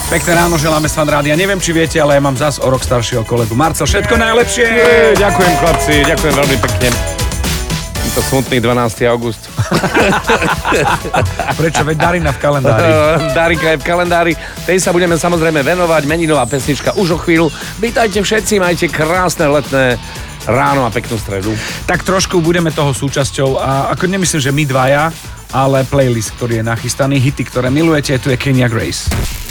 Pekné ráno želáme z Fan Rádia. Neviem, či viete, ale ja mám zas o rok staršieho kolegu Marcel. Všetko najlepšie! Ďakujem, chlapci, ďakujem veľmi pekne. To smutný 12. august. Prečo? Veď Darina v kalendári. Darika je v kalendári. Tej sa budeme samozrejme venovať. Meninová pesnička už o chvíľu. Vítajte všetci, majte krásne letné ráno a peknú stredu. Tak trošku budeme toho súčasťou a ako nemyslím, že my dvaja, ale playlist, ktorý je nachystaný, hity, ktoré milujete, tu je Kenya Grace.